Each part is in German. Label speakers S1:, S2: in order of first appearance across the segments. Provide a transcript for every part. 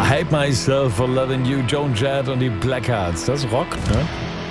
S1: I hate myself for loving you, Joan Jett und die Blackhearts. Das rockt, ne?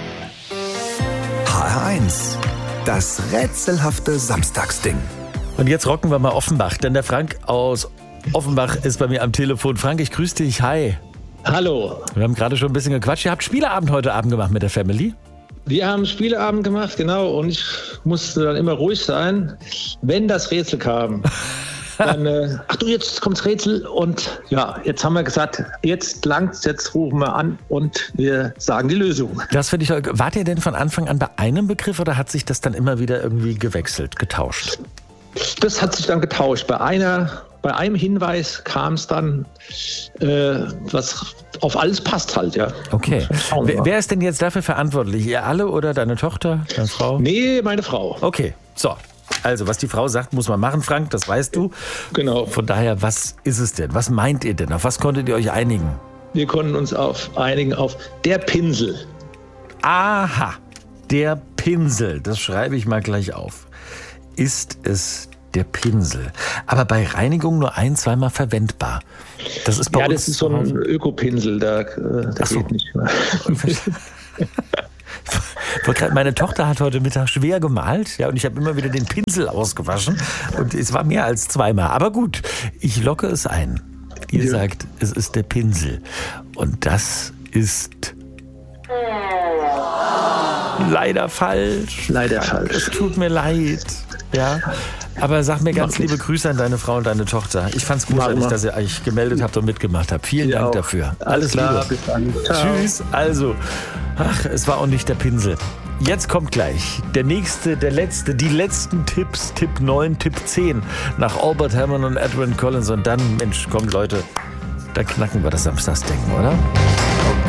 S2: HR1, das rätselhafte Samstagsding.
S1: Und jetzt rocken wir mal Offenbach, denn der Frank aus Offenbach ist bei mir am Telefon. Frank, ich grüße dich. Hi.
S3: Hallo.
S1: Wir haben gerade schon ein bisschen gequatscht. Ihr habt Spieleabend heute Abend gemacht mit der Family?
S3: Wir haben Spieleabend gemacht, genau. Und ich musste dann immer ruhig sein, wenn das Rätsel kam. Dann, ach du, jetzt kommt's Rätsel. Und ja, jetzt haben wir gesagt, jetzt langt's, jetzt rufen wir an und wir sagen die Lösung.
S1: Das finde ich. Wart ihr denn von Anfang an bei einem Begriff oder hat sich das dann immer wieder irgendwie gewechselt, getauscht?
S3: Das hat sich dann getauscht. Bei einem Hinweis kam es dann, was auf alles passt halt, ja.
S1: Okay. Wer ist denn jetzt dafür verantwortlich? Ihr alle oder deine Tochter, deine Frau?
S3: Nee, meine Frau.
S1: Okay, so. Also, was die Frau sagt, muss man machen, Frank, das weißt du.
S3: Genau.
S1: Von daher, was ist es denn? Was meint ihr denn? Auf was konntet ihr euch einigen?
S3: Wir konnten uns einigen auf der Pinsel.
S1: Aha, der Pinsel. Das schreibe ich mal gleich auf. Ist es der Pinsel? Aber bei Reinigung nur ein-, zweimal verwendbar. Das ist bei uns.
S3: Ja, das ist so ein Ökopinsel, der geht nicht mehr.
S1: Meine Tochter hat heute Mittag schwer gemalt, ja, und ich habe immer wieder den Pinsel ausgewaschen und es war mehr als zweimal. Aber gut, ich locke es ein. Ihr sagt, es ist der Pinsel. Und das ist leider falsch.
S3: Leider falsch.
S1: Es tut mir leid. Ja. Aber sag mir ganz liebe Grüße an deine Frau und deine Tochter. Ich fand's großartig, dass ihr euch gemeldet habt und mitgemacht habt. Vielen Dank dafür. Alles klar.
S3: Bis dann. Ciao.
S1: Tschüss. Also, es war auch nicht der Pinsel. Jetzt kommt gleich der nächste, der letzte, die letzten Tipps. Tipp 9, Tipp 10 nach Albert Hammond und Edwyn Collins. Und dann, Mensch, kommt Leute, da knacken wir das Samstagsdenken, oder?